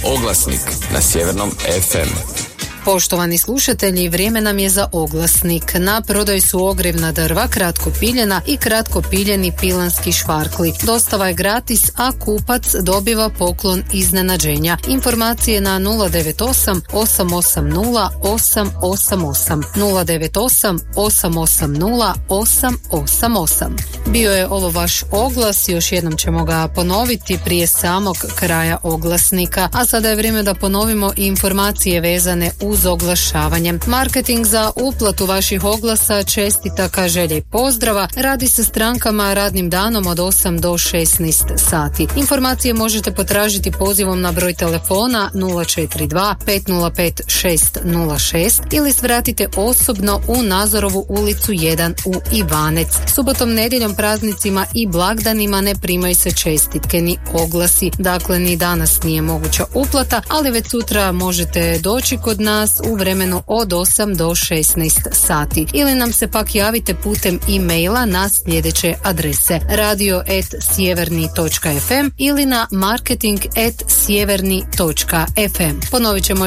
Oglasnik na Sjevernom FM. Poštovani slušatelji, vrijeme nam je za oglasnik. Na prodaju su ogrjevna drva, kratko piljena i kratko piljeni pilanski švarkli. Dostava je gratis, a kupac dobiva poklon iznenađenja. Informacije na 098 880 888 098 880 888. Bio je ovo vaš oglas, još jednom ćemo ga ponoviti prije samog kraja oglasnika. A sada je vrijeme da ponovimo informacije vezane uz oglašavanje. Marketing za uplatu vaših oglasa, čestitaka, želje i pozdrava radi se strankama radnim danom od 8 do 16 sati. Informacije možete potražiti pozivom na broj telefona 042 505 606 ili svratite osobno u Nazorovu ulicu 1 u Ivanec. Subotom, nedjeljom, praznicima i blagdanima ne primaju se čestitke ni oglasi, dakle ni danas nije moguća uplata, ali već sutra možete doći kod nas u vremenu od 8 do 16 sati ili nam se pak javite putem e-maila na sljedeće adrese: radio@sjeverni.fm ili na marketing@sjeverni.fm. Ponovit ćemo